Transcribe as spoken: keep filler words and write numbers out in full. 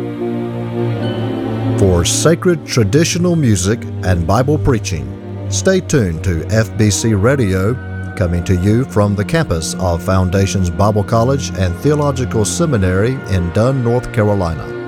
For sacred traditional music and Bible preaching, stay tuned to F B C Radio, coming to you from the campus of Foundations Bible College and Theological Seminary in Dunn, North Carolina.